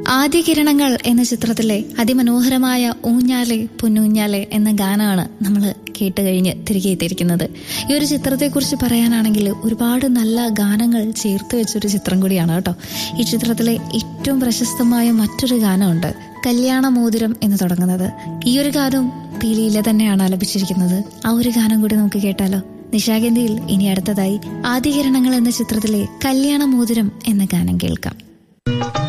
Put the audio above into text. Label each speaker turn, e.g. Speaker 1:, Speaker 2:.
Speaker 1: ആദ്യ കിരണങ്ങൾ എന്ന ചിത്രത്തിലെ അതിമനോഹരമായ ഊഞ്ഞാലെ പൊന്നൂഞ്ഞാലെ എന്ന ഗാനമാണ് നമ്മൾ കേട്ട് കഴിഞ്ഞ് തിരികെ എത്തിയിരിക്കുന്നത്. ഈ ഒരു ചിത്രത്തെക്കുറിച്ച് പറയാനാണെങ്കിൽ ഒരുപാട് നല്ല ഗാനങ്ങൾ ചേർത്ത് വെച്ചൊരു ചിത്രം കൂടിയാണ് കേട്ടോ. ഈ ചിത്രത്തിലെ ഏറ്റവും പ്രശസ്തമായ മറ്റൊരു ഗാനമുണ്ട്, കല്യാണമോതിരം എന്ന് തുടങ്ങുന്നത്. ഈ ഒരു ഗാനം പീലിയിലെ തന്നെയാണ് ആലപിച്ചിരിക്കുന്നത്. ആ ഒരു ഗാനം കൂടി നമുക്ക് കേട്ടാലോ? നിശാഗന്ധിയിൽ ഇനി അടുത്തതായി ആദ്യ കിരണങ്ങൾ എന്ന ചിത്രത്തിലെ കല്യാണമോതിരം എന്ന ഗാനം കേൾക്കാം.